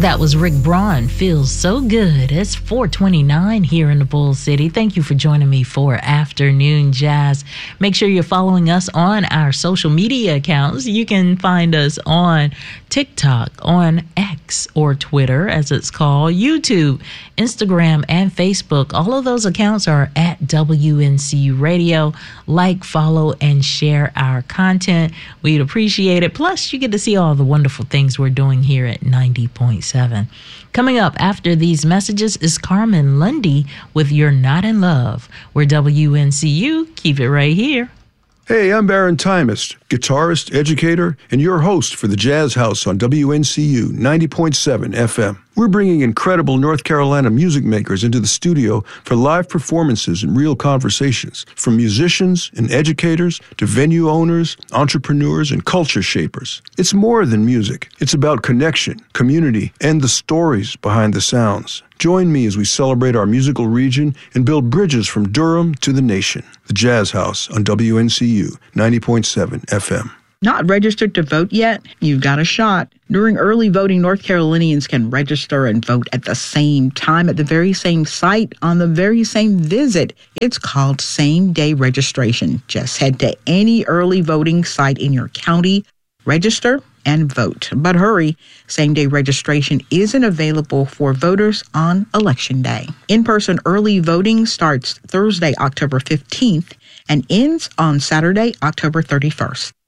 That was Rick Braun, Feels So Good. It's 4:29 here in the Bull City. Thank you for joining me for Afternoon Jazz. Make sure you're following us on our social media accounts. You can find us on TikTok, on X or Twitter as it's called, YouTube, Instagram, and Facebook. All of those accounts are at WNCU Radio. Like, follow, and share our content. We'd appreciate it. Plus, you get to see all the wonderful things we're doing here at 90.7. Coming up after these messages is Carmen Lundy with You're Not in Love. We're WNCU. Keep it right here. Hey, I'm Baron Timist, guitarist, educator, and your host for the Jazz House on WNCU 90.7 FM. We're bringing incredible North Carolina music makers into the studio for live performances and real conversations, from musicians and educators to venue owners, entrepreneurs, and culture shapers. It's more than music. It's about connection, community, and the stories behind the sounds. Join me as we celebrate our musical region and build bridges from Durham to the nation. The Jazz House on WNCU 90.7 FM. Not registered to vote yet? You've got a shot. During early voting, North Carolinians can register and vote at the same time, at the very same site, on the very same visit. It's called same-day registration. Just head to any early voting site in your county, register, and vote. But hurry, same-day registration isn't available for voters on Election Day. In-person early voting starts Thursday, October 15th, and ends on Saturday, October 31st.